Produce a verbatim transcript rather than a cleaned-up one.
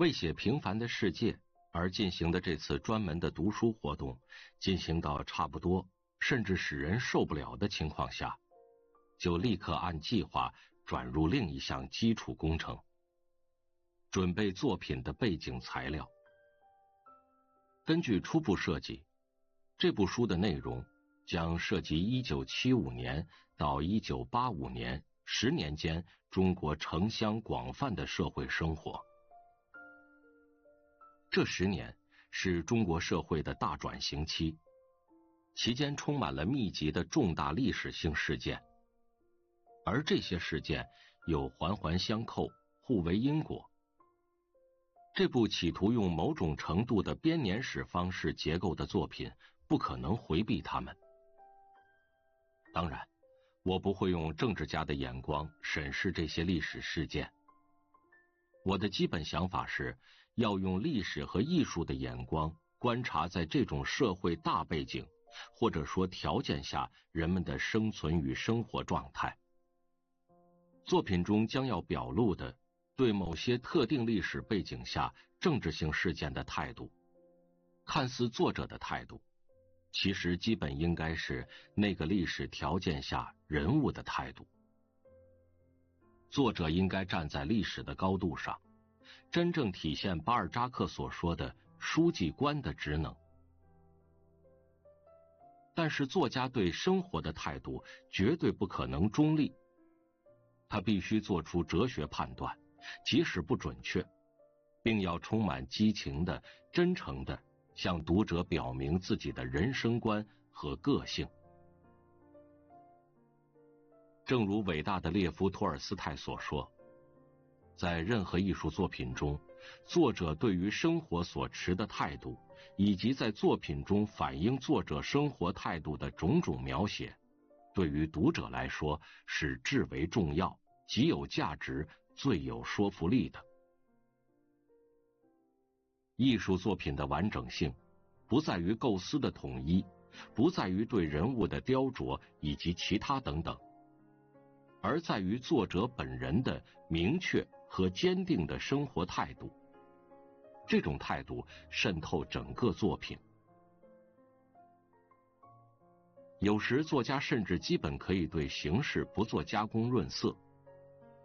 为写平凡的世界而进行的这次专门的读书活动，进行到差不多甚至使人受不了的情况下，就立刻按计划转入另一项基础工程，准备作品的背景材料。根据初步设计，这部书的内容将涉及一九七五年到一九八五年十年间中国城乡广泛的社会生活。这十年是中国社会的大转型期，其间充满了密集的重大历史性事件，而这些事件又环环相扣，互为因果。这部企图用某种程度的编年史方式结构的作品不可能回避它们。当然，我不会用政治家的眼光审视这些历史事件。我的基本想法是要用历史和艺术的眼光观察在这种社会大背景或者说条件下人们的生存与生活状态。作品中将要表露的对某些特定历史背景下政治性事件的态度，看似作者的态度，其实基本应该是那个历史条件下人物的态度。作者应该站在历史的高度上，真正体现巴尔扎克所说的书记官的职能。但是作家对生活的态度绝对不可能中立，他必须做出哲学判断，即使不准确，并要充满激情的、真诚的向读者表明自己的人生观和个性。正如伟大的列夫·托尔斯泰所说，在任何艺术作品中，作者对于生活所持的态度，以及在作品中反映作者生活态度的种种描写，对于读者来说是至为重要、极有价值、最有说服力的。艺术作品的完整性不在于构思的统一，不在于对人物的雕琢以及其他等等，而在于作者本人的明确和坚定的生活态度。这种态度渗透整个作品。有时作家甚至基本可以对形式不做加工润色，